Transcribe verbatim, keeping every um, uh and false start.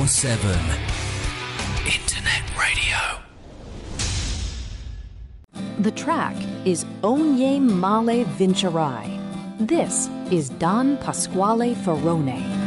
seven. Internet radio. The track is Ogni Male Vincerai. This is Don Pasquale Ferrone.